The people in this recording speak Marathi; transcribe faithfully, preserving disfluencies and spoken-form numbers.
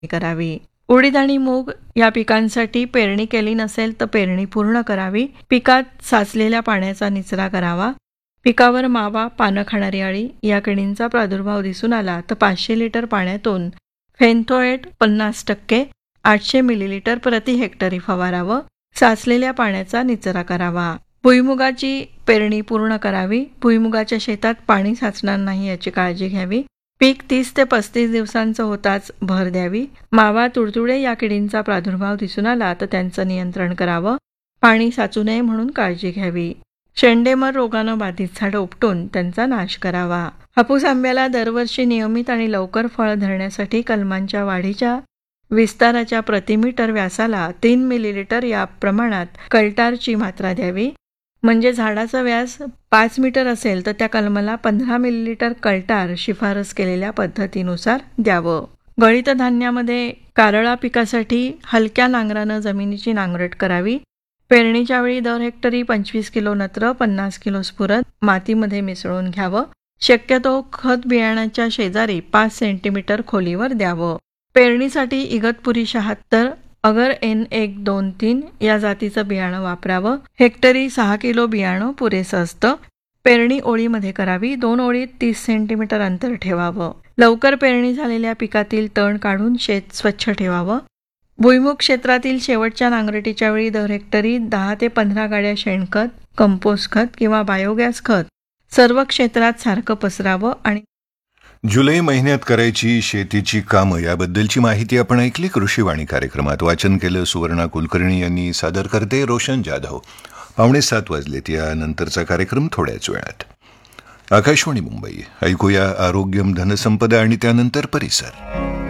करावी. उडीद आणि मूग या पिकांसाठी पेरणी केली नसेल तर पेरणी पूर्ण करावी. पिकात साचलेल्या पाण्याचा निचरा करावा. पिकावर मावा, पानं खाणारी अळी या किडींचा प्रादुर्भाव दिसून आला तर पाचशे लिटर पाण्यातून फेन्थोएट पन्नास टक्के आठशे मिलीलिटर प्रति हेक्टरी फवारावं. साचलेल्या पाण्याचा निचरा करावा. भुईमुगाची पेरणी पूर्ण करावी. भुईमुगाच्या शेतात पाणी साचणार नाही याची काळजी घ्यावी. पीक तीस ते पस्तीस दिवसांचं होताच भर द्यावी. मावा, तुडतुडे या किडींचा प्रादुर्भाव दिसून आला तर त्यांचं नियंत्रण करावं. पाणी साचू नये म्हणून काळजी घ्यावी. शेंडेमर रोगानं बाधित झाडं उपटून त्यांचा नाश करावा. हापूस आंब्याला दरवर्षी नियमित आणि लवकर फळ धरण्यासाठी कलमांच्या वाढीच्या विस्ताराच्या प्रतिमीटर व्यासाला तीन मिलीलिटर या प्रमाणात कल्टारची मात्रा द्यावी. म्हणजे झाडाचा व्यास पाच मीटर असेल तर त्या कलमाला पंधरा मिलीलिटर कल्टार शिफारस केलेल्या पद्धतीनुसार द्यावं. गळीत धान्यामध्ये कारळा पिकासाठी हलक्या नांगरानं जमिनीची नांगरट करावी. पेरणीच्या वेळी दर हेक्टरी पंचवीस किलो नत्र, पन्नास किलो स्फुरद मातीमध्ये मिसळून घ्यावं. शक्यतो खत बियाण्याच्या शेजारी पाच सेंटीमीटर खोलीवर द्यावं. पेरणीसाठी इगतपुरी शहात्तर, अगर एन एक दोन तीन या जातीचं बियाणं वापरावं. हेक्टरी सहा किलो बियाणं पुरेसं असतं. पेरणी ओळीमध्ये करावी. दोन ओळीत तीस सेंटीमीटर अंतर ठेवावं. लवकर पेरणी झालेल्या पिकातील तण काढून शेत स्वच्छ ठेवावं. भुईमुग क्षेत्रातील शेवटच्या नांगरटीच्या वेळी दर हेक्टरी दहा ते पंधरा गाड्या शेणखत, कंपोस्ट खत किंवा बायोगॅस खत सर्व क्षेत्रात सारखं पसरावं. आणि जुलै महिन्यात करायची शेतीची कामं याबद्दलची माहिती आपण ऐकली कृषीवाणी कार्यक्रमात. वाचन केलं सुवर्णा कुलकर्णी यांनी. सादर करते रोशन जाधव. पावणे सात वाजलेत. या नंतरचा कार्यक्रम थोड्याच वेळात. आकाशवाणी मुंबई. ऐकूया आरोग्यम धनसंपदा आणि त्यानंतर परिसर.